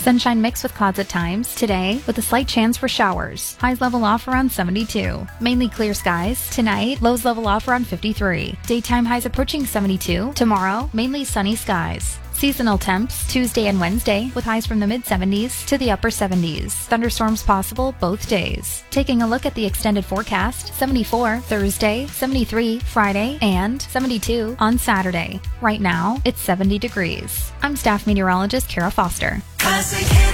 Sunshine mix with clouds at times. Today, with a slight chance for showers. Highs level off around 72. Mainly clear skies. Tonight, lows level off around 53. Daytime highs approaching 72. Tomorrow, mainly sunny skies. Seasonal temps Tuesday and Wednesday with highs from the mid-70s to the upper 70s. Thunderstorms possible both days. Taking a look at the extended forecast, 74 Thursday, 73 Friday, and 72 on Saturday. Right now, it's 70 degrees. I'm staff meteorologist Kara Foster.